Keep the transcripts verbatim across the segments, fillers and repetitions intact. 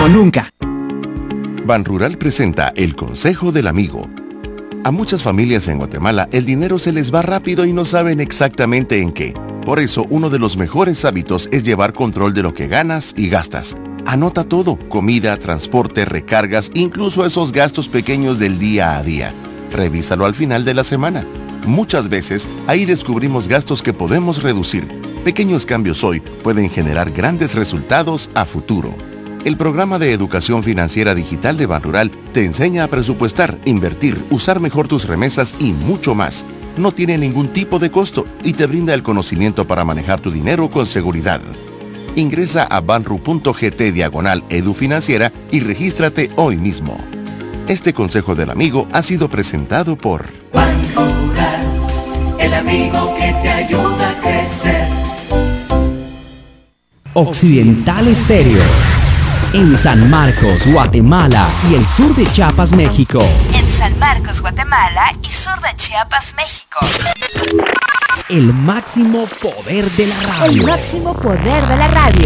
como nunca. Banrural presenta el Consejo del Amigo. A muchas familias en Guatemala el dinero se les va rápido y no saben exactamente en qué. Por eso, uno de los mejores hábitos es llevar control de lo que ganas y gastas. Anota todo: comida, transporte, recargas, incluso esos gastos pequeños del día a día. Revísalo al final de la semana. Muchas veces, ahí descubrimos gastos que podemos reducir. Pequeños cambios hoy pueden generar grandes resultados a futuro. El programa de educación financiera digital de Banrural te enseña a presupuestar, invertir, usar mejor tus remesas y mucho más. No tiene ningún tipo de costo y te brinda el conocimiento para manejar tu dinero con seguridad. Ingresa a banru.gt diagonal edufinanciera y regístrate hoy mismo. Este consejo del amigo ha sido presentado por Banrural, el amigo que te ayuda a crecer. Occidental Estéreo. En San Marcos, Guatemala y el sur de Chiapas, México. En San Marcos, Guatemala y sur de Chiapas, México. El máximo poder de la radio. El máximo poder de la radio.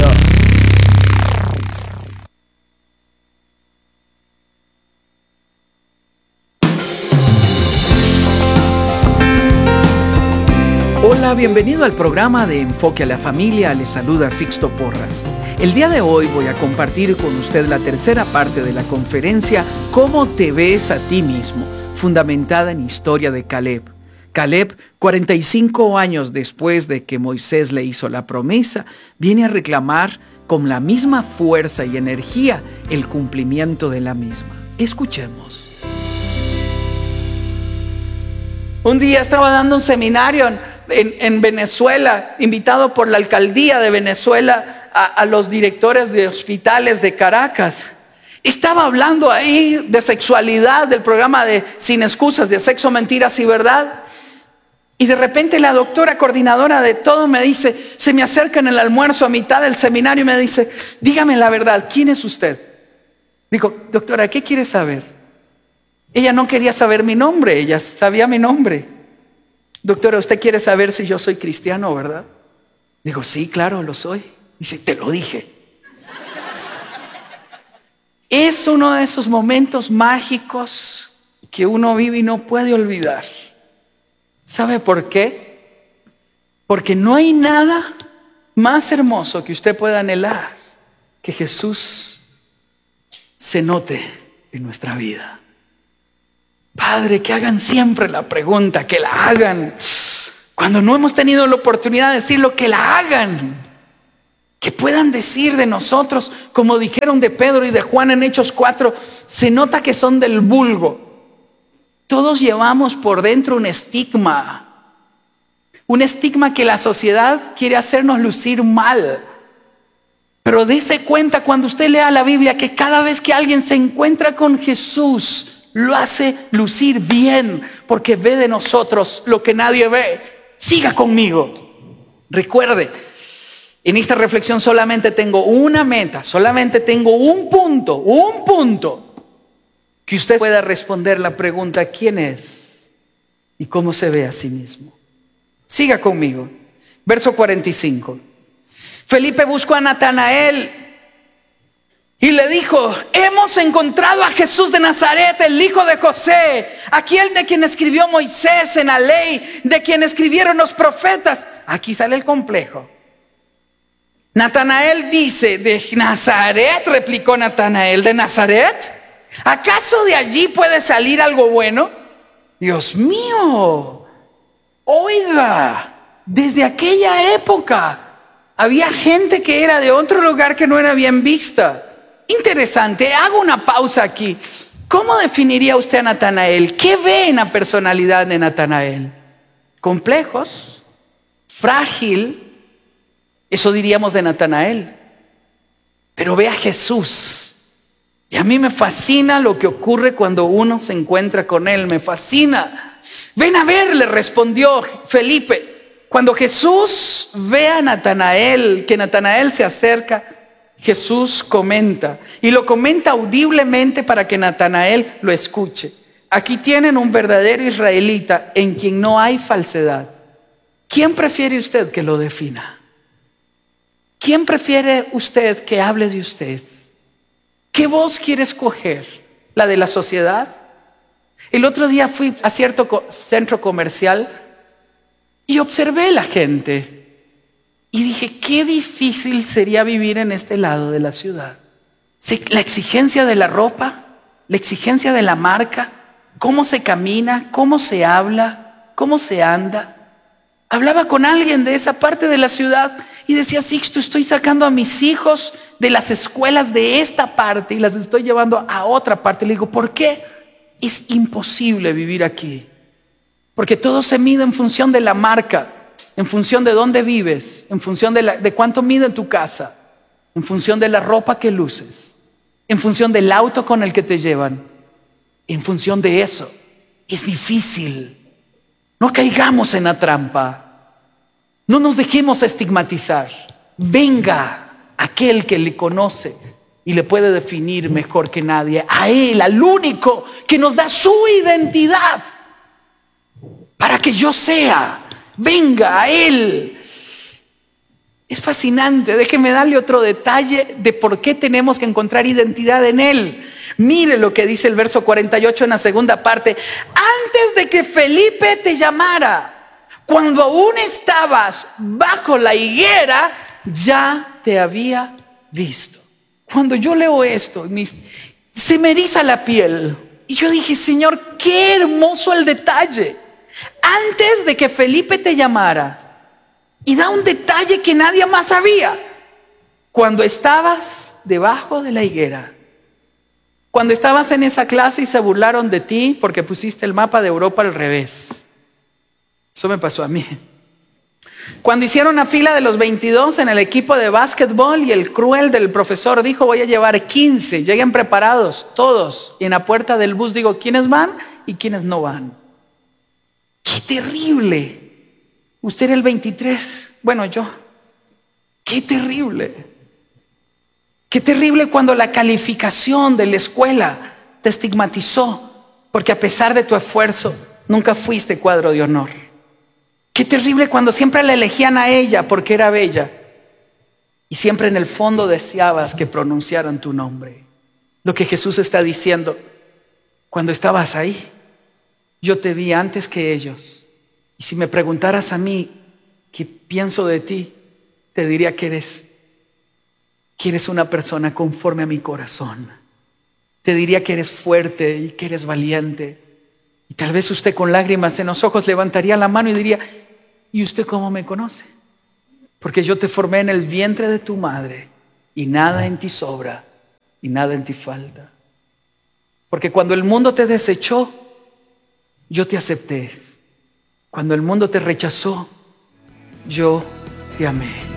Hola, bienvenido al programa de Enfoque a la Familia. Les saluda Sixto Porras. El día de hoy voy a compartir con usted la tercera parte de la conferencia ¿Cómo te ves a ti mismo?, fundamentada en historia de Caleb. Caleb, cuarenta y cinco años después de que Moisés le hizo la promesa, viene a reclamar con la misma fuerza y energía el cumplimiento de la misma. Escuchemos. Un día estaba dando un seminario en, en, en Venezuela, invitado por la alcaldía de Venezuela, A, a los directores de hospitales de Caracas. Estaba hablando ahí de sexualidad, del programa de Sin Excusas, de Sexo, Mentiras y Verdad. Y de repente la doctora coordinadora de todo me dice, se me acerca en el almuerzo a mitad del seminario y me dice, dígame la verdad, ¿quién es usted? Digo, doctora, ¿qué quiere saber? Ella no quería saber mi nombre, ella sabía mi nombre. Doctora, usted quiere saber si yo soy cristiano, ¿verdad? Digo, sí, claro, lo soy. Dice, te lo dije. Es uno de esos momentos mágicos que uno vive y no puede olvidar. ¿Sabe por qué? Porque no hay nada más hermoso que usted pueda anhelar que Jesús se note en nuestra vida. Padre, que hagan siempre la pregunta, que la hagan. Cuando no hemos tenido la oportunidad de decirlo, que la hagan. Que puedan decir de nosotros, como dijeron de Pedro y de Juan en Hechos cuatro, se nota que son del vulgo. Todos llevamos por dentro un estigma. Un estigma que la sociedad quiere hacernos lucir mal. Pero dése cuenta cuando usted lea la Biblia que cada vez que alguien se encuentra con Jesús, lo hace lucir bien, porque ve de nosotros lo que nadie ve. Siga conmigo. Recuerde, en esta reflexión solamente tengo una meta, solamente tengo un punto, un punto, que usted pueda responder la pregunta, ¿quién es? Y cómo se ve a sí mismo. Siga conmigo. Verso cuarenta y cinco. Felipe buscó a Natanael y le dijo, hemos encontrado a Jesús de Nazaret, el hijo de José, aquel de quien escribió Moisés en la ley, de quien escribieron los profetas. Aquí sale el complejo. Natanael dice, ¿de Nazaret? Replicó Natanael, ¿de Nazaret? ¿Acaso de allí puede salir algo bueno? Dios mío, oiga, desde aquella época había gente que era de otro lugar que no era bien vista. Interesante, hago una pausa aquí. ¿Cómo definiría usted a Natanael? ¿Qué ve en la personalidad de Natanael? ¿Complejos? ¿Frágil? Eso diríamos de Natanael. Pero ve a Jesús. Y a mí me fascina lo que ocurre cuando uno se encuentra con Él. Me fascina. Ven a ver, le respondió Felipe. Cuando Jesús ve a Natanael, que Natanael se acerca, Jesús comenta. Y lo comenta audiblemente para que Natanael lo escuche. Aquí tienen un verdadero israelita en quien no hay falsedad. ¿Quién prefiere usted que lo defina? ¿Quién prefiere usted que hable de usted? ¿Qué voz quiere escoger? ¿La de la sociedad? El otro día fui a cierto co- centro comercial y observé la gente y dije, qué difícil sería vivir en este lado de la ciudad. Sí, la exigencia de la ropa, la exigencia de la marca, cómo se camina, cómo se habla, cómo se anda. Hablaba con alguien de esa parte de la ciudad y decía, Sixto, estoy sacando a mis hijos de las escuelas de esta parte y las estoy llevando a otra parte. Le digo, ¿por qué? Es imposible vivir aquí. Porque todo se mide en función de la marca, en función de dónde vives, en función de, la, de cuánto mide tu casa, en función de la ropa que luces, en función del auto con el que te llevan, en función de eso. Es difícil. No caigamos en la trampa. No nos dejemos estigmatizar. Venga aquel que le conoce y le puede definir mejor que nadie. A Él, al único que nos da su identidad para que yo sea. Venga a Él. Es fascinante. Déjeme darle otro detalle de por qué tenemos que encontrar identidad en Él. Mire lo que dice el verso cuarenta y ocho en la segunda parte. Antes de que Felipe te llamara, cuando aún estabas bajo la higuera, ya te había visto. Cuando yo leo esto, mis, se me eriza la piel. Y yo dije, Señor, qué hermoso el detalle. Antes de que Felipe te llamara. Y da un detalle que nadie más sabía. Cuando estabas debajo de la higuera. Cuando estabas en esa clase y se burlaron de ti porque pusiste el mapa de Europa al revés. Eso me pasó a mí. Cuando hicieron una fila de los veintidós en el equipo de básquetbol y el cruel del profesor dijo, voy a llevar quince, lleguen preparados todos. Y en la puerta del bus digo, ¿quiénes van y quiénes no van? ¡Qué terrible! Usted era el veintitrés, bueno yo. ¡Qué terrible! Qué terrible cuando la calificación de la escuela te estigmatizó, porque a pesar de tu esfuerzo, nunca fuiste cuadro de honor. Qué terrible cuando siempre la elegían a ella porque era bella y siempre en el fondo deseabas que pronunciaran tu nombre. Lo que Jesús está diciendo, cuando estabas ahí, yo te vi antes que ellos. Y si me preguntaras a mí qué pienso de ti, te diría que eres que eres una persona conforme a mi corazón. Te diría que eres fuerte y que eres valiente. Y tal vez usted con lágrimas en los ojos levantaría la mano y diría, ¿y usted cómo me conoce? Porque yo te formé en el vientre de tu madre y nada en ti sobra y nada en ti falta. Porque cuando el mundo te desechó, yo te acepté. Cuando el mundo te rechazó, yo te amé.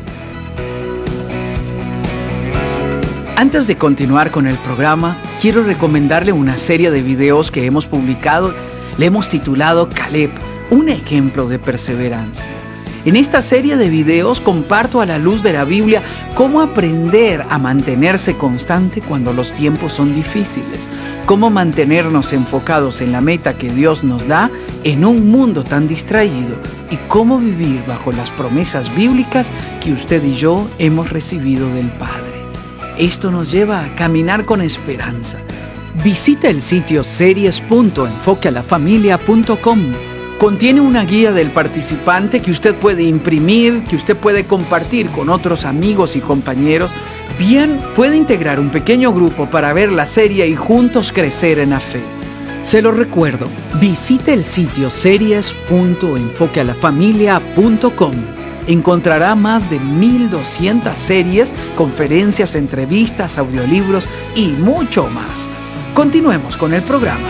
Antes de continuar con el programa, quiero recomendarle una serie de videos que hemos publicado. Le hemos titulado Caleb, un ejemplo de perseverancia. En esta serie de videos comparto a la luz de la Biblia cómo aprender a mantenerse constante cuando los tiempos son difíciles, cómo mantenernos enfocados en la meta que Dios nos da en un mundo tan distraído y cómo vivir bajo las promesas bíblicas que usted y yo hemos recibido del Padre. Esto nos lleva a caminar con esperanza. Visita el sitio series punto enfoque a la familia punto com. Contiene una guía del participante que usted puede imprimir, que usted puede compartir con otros amigos y compañeros. Bien, puede integrar un pequeño grupo para ver la serie y juntos crecer en la fe. Se lo recuerdo, visite el sitio series punto enfoque a la familia punto com. Encontrará más de mil doscientas series, conferencias, entrevistas, audiolibros y mucho más. Continuemos con el programa.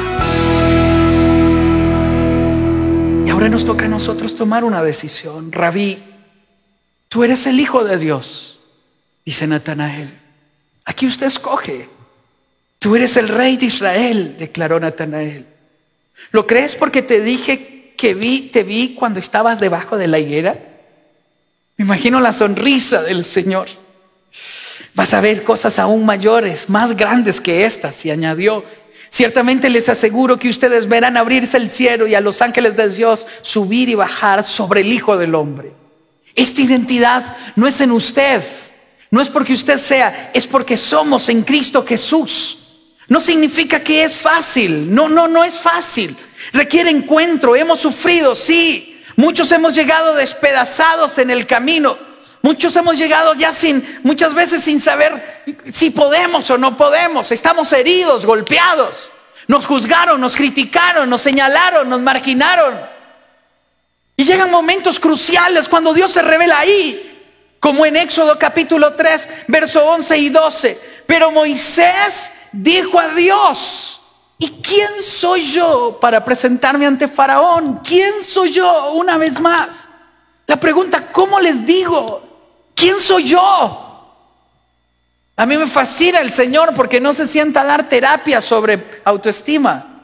Y ahora nos toca a nosotros tomar una decisión. Rabí, tú eres el Hijo de Dios, dice Natanael. Aquí usted escoge. Tú eres el Rey de Israel, declaró Natanael. ¿Lo crees porque te dije que vi, te vi cuando estabas debajo de la higuera? Me imagino la sonrisa del Señor. Vas a ver cosas aún mayores, más grandes que estas. Y añadió, ciertamente les aseguro que ustedes verán abrirse el cielo y a los ángeles de Dios subir y bajar sobre el Hijo del Hombre. Esta identidad no es en usted, No es porque usted sea, es porque somos en Cristo Jesús. No significa que es fácil. No, no, no es fácil. Requiere encuentro. Hemos sufrido, sí. Muchos hemos llegado despedazados en el camino. Muchos hemos llegado ya sin, muchas veces sin saber si podemos o no podemos. Estamos heridos, golpeados. Nos juzgaron, nos criticaron, nos señalaron, nos marginaron. Y llegan momentos cruciales cuando Dios se revela ahí, como en Éxodo capítulo tres, verso once y doce. Pero Moisés dijo a Dios: ¿y quién soy yo para presentarme ante Faraón? ¿Quién soy yo? Una vez más, la pregunta: ¿cómo les digo? ¿Quién soy yo? A mí me fascina el Señor porque no se sienta a dar terapia sobre autoestima.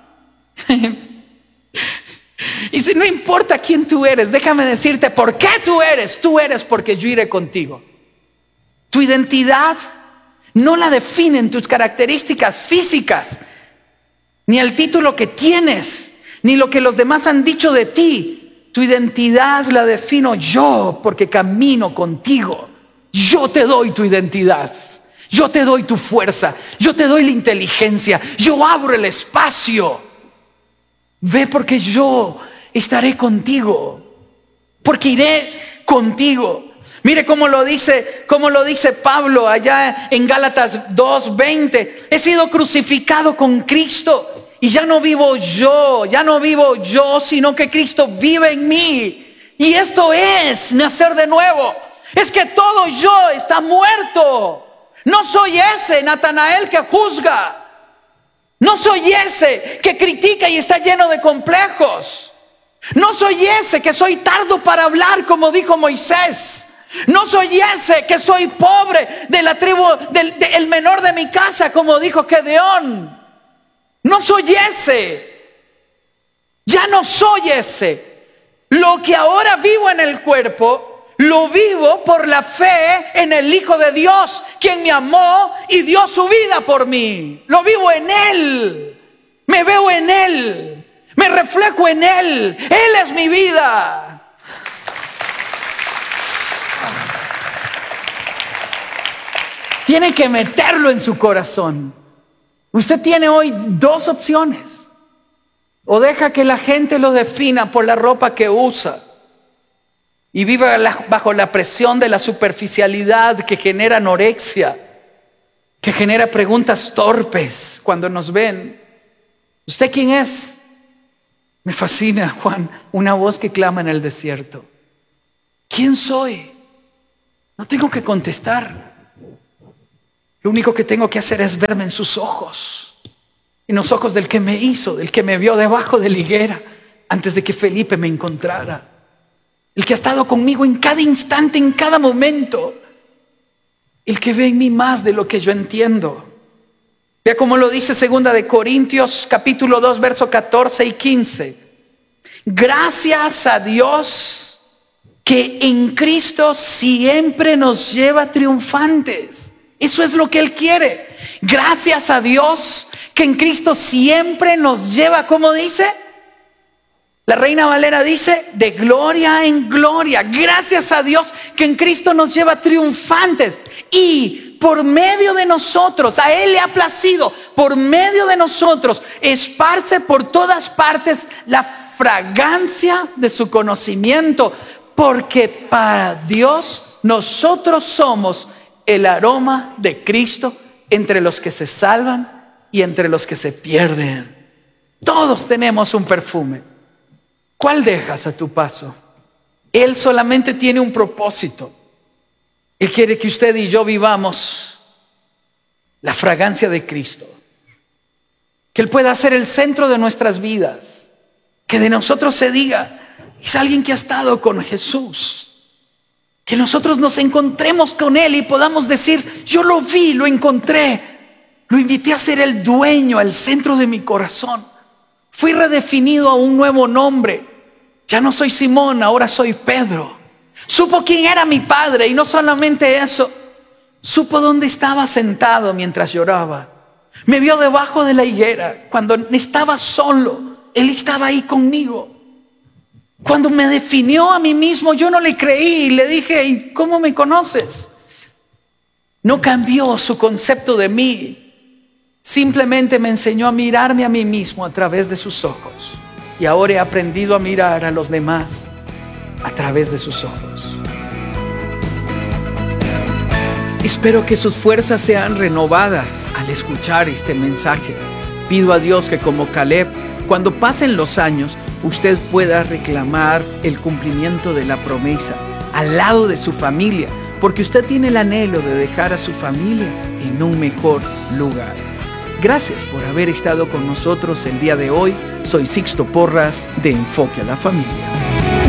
Y si no importa quién tú eres, déjame decirte por qué tú eres. Tú eres porque yo iré contigo. Tu identidad no la definen tus características físicas, ni el título que tienes, ni lo que los demás han dicho de ti. Tu identidad la defino yo porque camino contigo. Yo te doy tu identidad. Yo te doy tu fuerza. Yo te doy la inteligencia. Yo abro el espacio. Ve porque yo estaré contigo. Porque iré contigo. Mire cómo lo dice, cómo lo dice Pablo allá en Gálatas dos veinte. He sido crucificado con Cristo y ya no vivo yo, ya no vivo yo, sino que Cristo vive en mí. Y esto es nacer de nuevo. Es que todo yo está muerto. No soy ese Natanael que juzga. No soy ese que critica y está lleno de complejos. No soy ese que soy tardo para hablar, como dijo Moisés. No soy ese que soy pobre de la tribu, del de, el menor de mi casa, como dijo Gedeón. No soy ese. Ya no soy ese. Lo que ahora vivo en el cuerpo, lo vivo por la fe en el Hijo de Dios, quien me amó y dio su vida por mí. Lo vivo en Él. Me veo en Él. Me reflejo en Él. Él es mi vida. Tiene que meterlo en su corazón. Usted tiene hoy dos opciones. O deja que la gente lo defina por la ropa que usa y vive bajo la presión de la superficialidad que genera anorexia, que genera preguntas torpes cuando nos ven. ¿Usted quién es? Me fascina, Juan, una voz que clama en el desierto. ¿Quién soy? No tengo que contestar. Lo único que tengo que hacer es verme en sus ojos, en los ojos del que me hizo, del que me vio debajo de la higuera antes de que Felipe me encontrara. El que ha estado conmigo en cada instante, en cada momento. El que ve en mí más de lo que yo entiendo. Vea cómo lo dice segunda de Corintios capítulo dos, versos catorce y quince. Gracias a Dios que en Cristo siempre nos lleva triunfantes. Eso es lo que Él quiere. Gracias a Dios que en Cristo siempre nos lleva, ¿cómo dice? La Reina Valera dice, de gloria en gloria. Gracias a Dios que en Cristo nos lleva triunfantes. Y por medio de nosotros, a Él le ha placido, por medio de nosotros, esparce por todas partes la fragancia de su conocimiento. Porque para Dios nosotros somos el aroma de Cristo entre los que se salvan y entre los que se pierden. Todos tenemos un perfume. ¿Cuál dejas a tu paso? Él solamente tiene un propósito. Él quiere que usted y yo vivamos la fragancia de Cristo. Que Él pueda ser el centro de nuestras vidas. Que de nosotros se diga, es alguien que ha estado con Jesús. Que nosotros nos encontremos con Él y podamos decir, yo lo vi, lo encontré. Lo invité a ser el dueño, el centro de mi corazón. Fui redefinido a un nuevo nombre. Ya no soy Simón, ahora soy Pedro. Supo quién era mi padre y no solamente eso. Supo dónde estaba sentado mientras lloraba. Me vio debajo de la higuera. Cuando estaba solo, Él estaba ahí conmigo. Cuando me definió a mí mismo, yo no le creí y le dije, ¿y cómo me conoces? No cambió su concepto de mí. Simplemente me enseñó a mirarme a mí mismo a través de sus ojos. Y ahora he aprendido a mirar a los demás a través de sus ojos. Espero que sus fuerzas sean renovadas al escuchar este mensaje. Pido a Dios que, como Caleb, cuando pasen los años, usted pueda reclamar el cumplimiento de la promesa al lado de su familia, porque usted tiene el anhelo de dejar a su familia en un mejor lugar. Gracias por haber estado con nosotros el día de hoy. Soy Sixto Porras de Enfoque a la Familia.